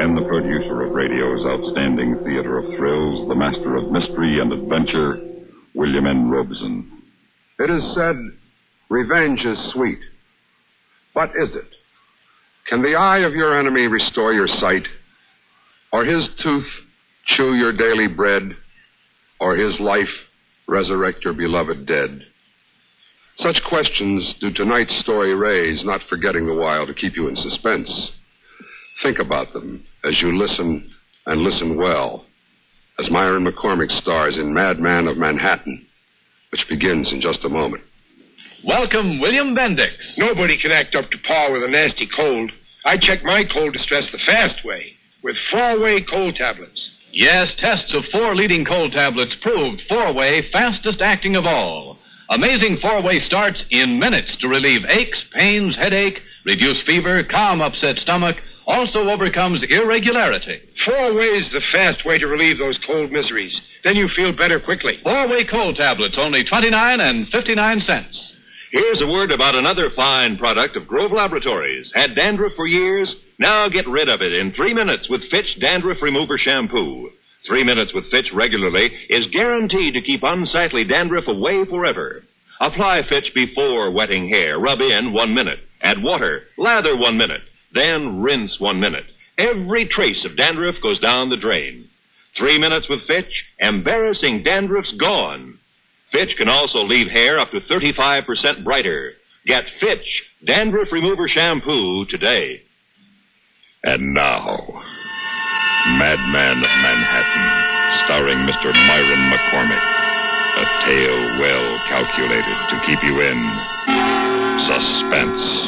Stern, the producer of radio's outstanding theater of thrills, the master of mystery and adventure, William N. Robson. It is said, revenge is sweet. But is it? Can the eye of your enemy restore your sight? Or his tooth chew your daily bread? Or his life resurrect your beloved dead? Such questions do tonight's story raise, not forgetting the while to keep you in suspense. Think about them as you listen, and listen well, as Myron McCormick stars in Madman of Manhattan, which begins in just a moment. Welcome, William Bendix. Nobody can act up to par with a nasty cold. I check my cold distress the fast way, with 4-way cold tablets. Yes, tests of 4 leading cold tablets proved 4-way fastest acting of all. Amazing 4-way starts in minutes to relieve aches, pains, headache, reduce fever, calm upset stomach, also overcomes irregularity. 4-way's the fast way to relieve those cold miseries. Then you feel better quickly. 4-way cold tablets, only 29 and 59 cents. Here's a word about another fine product of Grove Laboratories. Had dandruff for years? Now get rid of it in 3 minutes with Fitch Dandruff Remover Shampoo. 3 minutes with Fitch regularly is guaranteed to keep unsightly dandruff away forever. Apply Fitch before wetting hair. Rub in 1 minute. Add water. Lather 1 minute. Then rinse 1 minute. Every trace of dandruff goes down the drain. 3 minutes with Fitch, embarrassing dandruff's gone. Fitch can also leave hair up to 35% brighter. Get Fitch Dandruff Remover Shampoo today. And now, Madman of Manhattan, starring Mr. Myron McCormick. A tale well calculated to keep you in suspense.